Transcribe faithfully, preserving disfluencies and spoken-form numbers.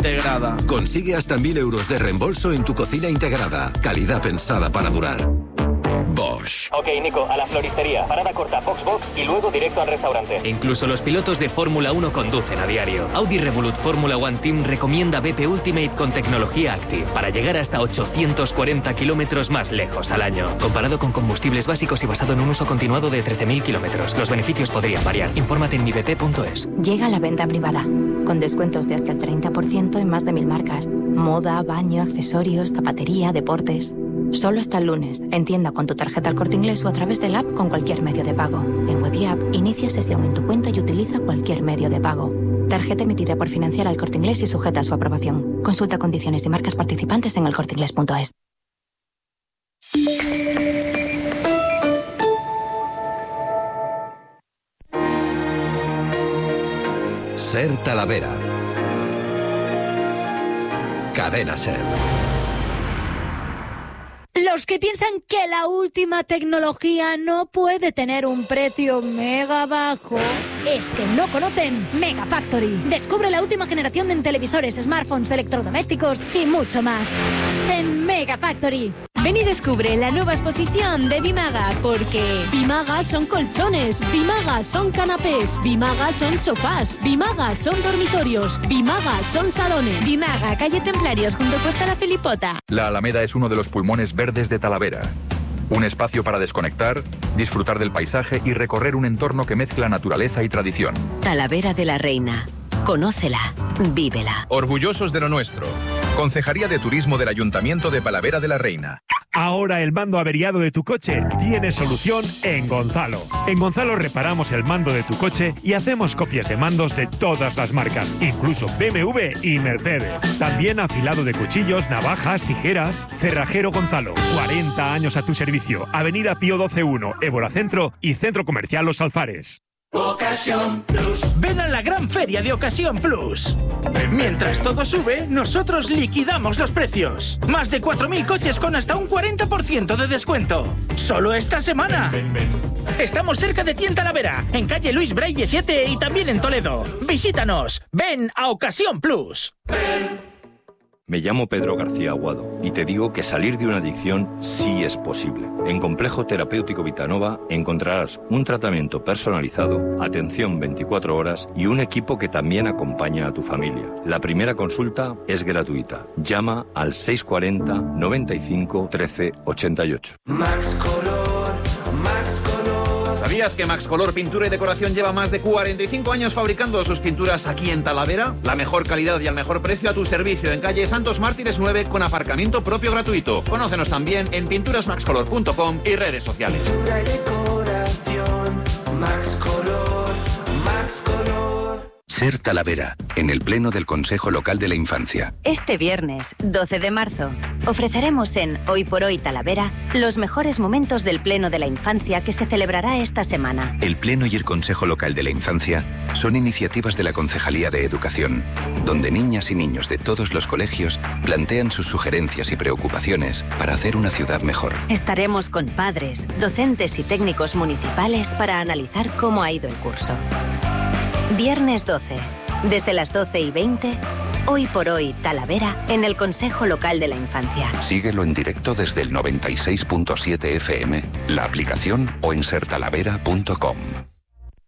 integrada. Consigue hasta mil euros de reembolso en tu cocina integrada. Calidad pensada para durar. Bosch. Ok, Nico, a la floristería. Parada corta, box box y luego directo al restaurante. Incluso los pilotos de Fórmula uno conducen a diario. Audi Revolut Fórmula One Team recomienda B P Ultimate con tecnología Active para llegar hasta ochocientos cuarenta kilómetros más lejos al año. Comparado con combustibles básicos y basado en un uso continuado de trece mil kilómetros. Los beneficios podrían variar. Infórmate en mi b p punto es. Llega la venta privada, con descuentos de hasta el treinta por ciento en más de mil marcas. Moda, baño, accesorios, zapatería, deportes. Solo hasta el lunes. En tienda con tu tarjeta El Corte Inglés o a través del app con cualquier medio de pago. En web y app, inicia sesión en tu cuenta y utiliza cualquier medio de pago. Tarjeta emitida por Financiera El Corte Inglés y sujeta a su aprobación. Consulta condiciones y marcas participantes en el corte inglés punto es. Ser Talavera. Cadena Ser. Los que piensan que la última tecnología no puede tener un precio mega bajo, es que no conocen Mega Factory. Descubre la última generación de televisores, smartphones, electrodomésticos y mucho más en Mega Factory. Ven y descubre la nueva exposición de Bimaga, porque Bimaga son colchones, Bimaga son canapés, Bimaga son sofás, Bimaga son dormitorios, Bimaga son salones. Bimaga, calle Templarios, junto a Puesta la Filipota. La Alameda es uno de los pulmones verdes de Talavera. Un espacio para desconectar, disfrutar del paisaje y recorrer un entorno que mezcla naturaleza y tradición. Talavera de la Reina. Conócela, vívela. Orgullosos de lo nuestro. Concejalía de Turismo del Ayuntamiento de Talavera de la Reina. Ahora el mando averiado de tu coche tiene solución en Gonzalo. En Gonzalo reparamos el mando de tu coche y hacemos copias de mandos de todas las marcas, incluso B M W y Mercedes. También afilado de cuchillos, navajas, tijeras. Cerrajero Gonzalo, cuarenta años a tu servicio. Avenida Pío doce uno, Ébola Centro y Centro Comercial Los Alfares. Ocasión Plus. Ven a la gran feria de Ocasión Plus. Mientras todo sube, nosotros liquidamos los precios. Más de cuatro mil coches con hasta un cuarenta por ciento de descuento. Solo esta semana. Ven, ven, ven. Estamos cerca de ti en Talavera, en calle Luis Braille siete y también en Toledo. Visítanos. Ven a Ocasión Plus. Ven. Me llamo Pedro García Aguado y te digo que salir de una adicción sí es posible. En Complejo Terapéutico Vitanova encontrarás un tratamiento personalizado, atención veinticuatro horas y un equipo que también acompaña a tu familia. La primera consulta es gratuita. Llama al seis cuatro cero, noventa y cinco, trece, ochenta y ocho. Max Color, Max Color. ¿Sabías que Max Color Pintura y Decoración lleva más de cuarenta y cinco años fabricando sus pinturas aquí en Talavera? La mejor calidad y al mejor precio a tu servicio en calle Santos Mártires nueve con aparcamiento propio gratuito. Conócenos también en pinturas max color punto com y redes sociales. Pintura y decoración, Max Color, Max Color. Ser Talavera, en el Pleno del Consejo Local de la Infancia. Este viernes, doce de marzo, ofreceremos en Hoy por Hoy Talavera los mejores momentos del Pleno de la Infancia que se celebrará esta semana. El Pleno y el Consejo Local de la Infancia son iniciativas de la Concejalía de Educación, donde niñas y niños de todos los colegios plantean sus sugerencias y preocupaciones para hacer una ciudad mejor. Estaremos con padres, docentes y técnicos municipales para analizar cómo ha ido el curso. Viernes doce, desde las doce y veinte, Hoy por Hoy Talavera en el Consejo Local de la Infancia. Síguelo en directo desde el noventa y seis punto siete F M, la aplicación o en ser talavera punto com.